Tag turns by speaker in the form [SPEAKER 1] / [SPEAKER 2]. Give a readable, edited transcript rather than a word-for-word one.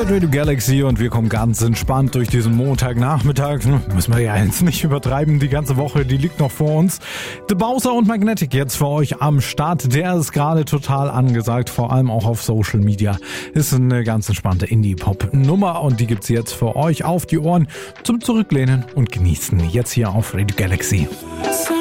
[SPEAKER 1] hört Radio Galaxy und wir kommen ganz entspannt durch diesen Montagnachmittag. Müssen wir ja jetzt nicht übertreiben, die ganze Woche, die liegt noch vor uns. The Bowser und Magnetic jetzt für euch am Start. Der ist gerade total angesagt, vor allem auch auf Social Media. Ist eine ganz entspannte Indie-Pop-Nummer und die gibt's jetzt für euch auf die Ohren zum Zurücklehnen und Genießen. Jetzt hier auf Radio Galaxy.